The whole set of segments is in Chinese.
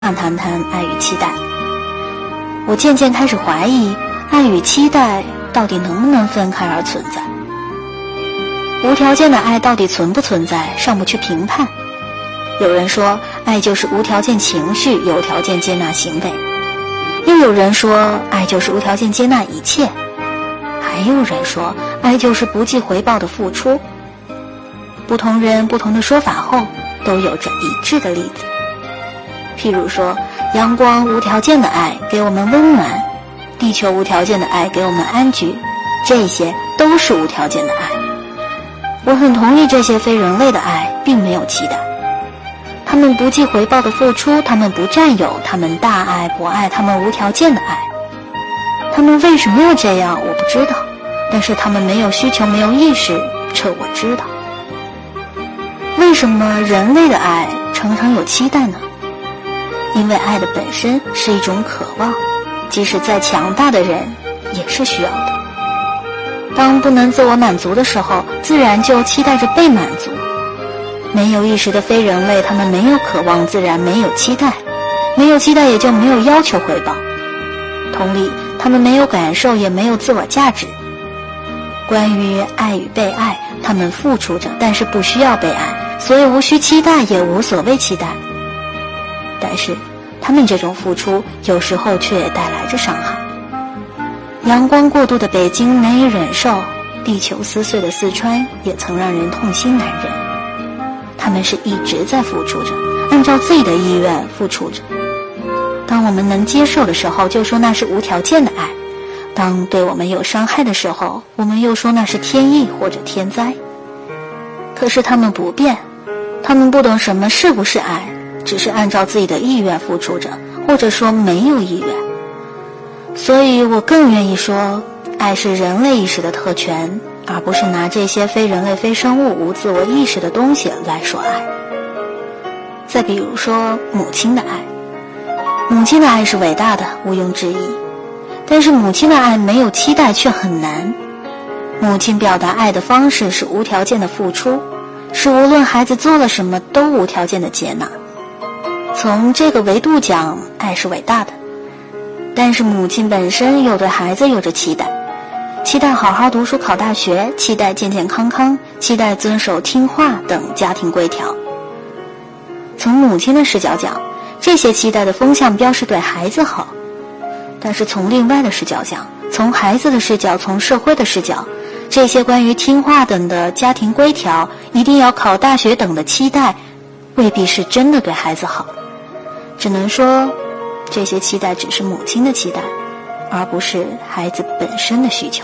谈谈爱与期待。我渐渐开始怀疑，爱与期待到底能不能分开而存在？无条件的爱到底存不存在，尚不去评判。有人说，爱就是无条件情绪，有条件接纳行为。又有人说，爱就是无条件接纳一切。还有人说，爱就是不计回报的付出。不同人不同的说法后，都有着一致的例子。譬如说，阳光无条件的爱给我们温暖，地球无条件的爱给我们安居，这些都是无条件的爱。我很同意这些非人类的爱并没有期待，他们不计回报的付出，他们不占有，他们大爱博爱，他们无条件的爱。他们为什么要这样我不知道，但是他们没有需求没有意识，这我知道。为什么人类的爱常常有期待呢？因为爱的本身是一种渴望，即使再强大的人也是需要的。当不能自我满足的时候，自然就期待着被满足。没有意识的非人类，他们没有渴望，自然没有期待，没有期待也就没有要求回报。同理，他们没有感受，也没有自我价值。关于爱与被爱，他们付出着，但是不需要被爱，所以无需期待，也无所谓期待。但是他们这种付出有时候却带来着伤害。阳光过度的北京难以忍受，地球撕碎的四川也曾让人痛心难忍。他们是一直在付出着，按照自己的意愿付出着。当我们能接受的时候，就说那是无条件的爱；当对我们有伤害的时候，我们又说那是天意或者天灾。可是他们不变，他们不懂什么是不是爱，只是按照自己的意愿付出着，或者说没有意愿。所以我更愿意说，爱是人类意识的特权，而不是拿这些非人类非生物无自我意识的东西来说爱。再比如说母亲的爱，母亲的爱是伟大的，毋庸置疑，但是母亲的爱没有期待却很难。母亲表达爱的方式是无条件的付出，是无论孩子做了什么都无条件的接纳。从这个维度讲，爱是伟大的，但是母亲本身又对孩子有着期待，期待好好读书考大学，期待健健康康，期待遵守听话等家庭规条。从母亲的视角讲，这些期待的风向标是对孩子好，但是从另外的视角讲，从孩子的视角，从社会的视角，这些关于听话等的家庭规条，一定要考大学等的期待，未必是真的对孩子好。只能说，这些期待只是母亲的期待，而不是孩子本身的需求。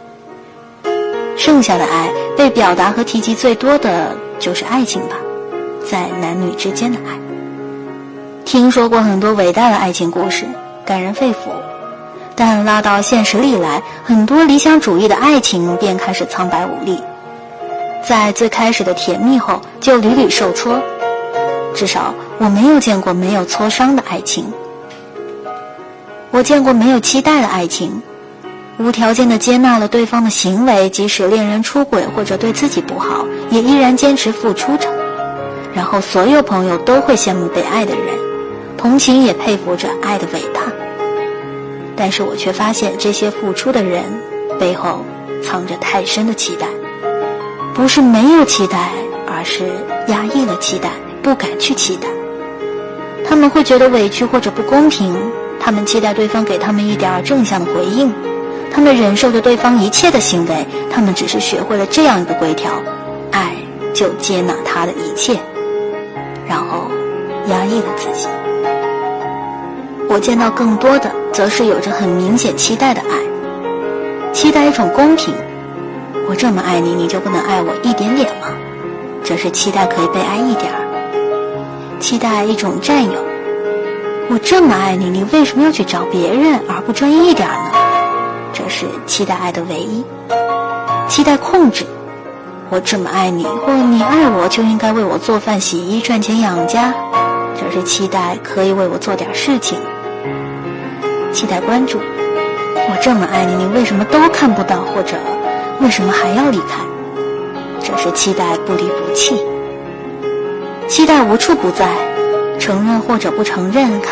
剩下的爱被表达和提及最多的就是爱情吧，在男女之间的爱。听说过很多伟大的爱情故事，感人肺腑，但拉到现实里来，很多理想主义的爱情便开始苍白无力，在最开始的甜蜜后就屡屡受挫，至少我没有见过没有挫伤的爱情。我见过没有期待的爱情，无条件地接纳了对方的行为，即使恋人出轨或者对自己不好，也依然坚持付出着。然后所有朋友都会羡慕被爱的人，同情也佩服着爱的伟大。但是我却发现，这些付出的人背后藏着太深的期待，不是没有期待，而是压抑了期待，不敢去期待。他们会觉得委屈或者不公平，他们期待对方给他们一点正向的回应，他们忍受着对方一切的行为，他们只是学会了这样一个规条：爱就接纳他的一切，然后压抑了自己。我见到更多的则是有着很明显期待的爱，期待一种公平。我这么爱你，你就不能爱我一点点吗？这是期待可以被爱一点儿。期待一种占有，我这么爱你，你为什么要去找别人而不专一一点呢？这是期待爱的唯一。期待控制，我这么爱你，或你爱我就应该为我做饭洗衣赚钱养家，这是期待可以为我做点事情。期待关注，我这么爱你，你为什么都看不到，或者为什么还要离开？这是期待不离不弃。期待无处不在， 承认或者不承认